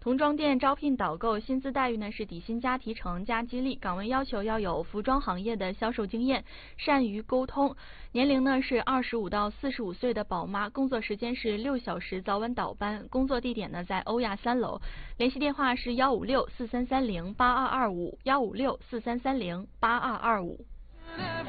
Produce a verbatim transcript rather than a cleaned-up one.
童装店招聘导购，薪资待遇呢是底薪加提成加激励，岗位要求要有服装行业的销售经验，善于沟通，年龄呢是二十五到四十五岁的宝妈，工作时间是六小时早晚倒班，工作地点呢在欧亚三楼，联系电话是幺五六四三三零八二二五幺五六四三三零八二二五。